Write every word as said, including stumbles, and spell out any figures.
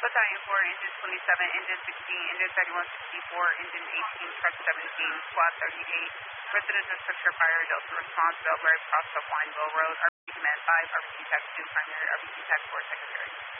Battalion four, Engine twenty-seven, Engine sixteen, Engine thirty-one sixty-four, Engine eighteen, Truck seventeen, Squad thirty-eight, Residential Structure Fire, Delta Response, Belgrade, Cross Line, Road, R P G Command five, R P G Tac two, Primary, R P G Tac four, Secondary.